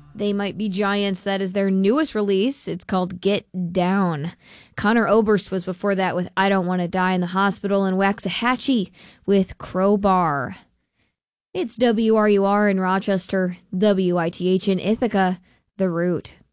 They Might Be Giants. That is their newest release. It's called Get Down. Connor Oberst was before that with I Don't Want to Die in the Hospital, and Waxahachie with Crowbar. It's WRUR in Rochester, WITH in Ithaca, The Root.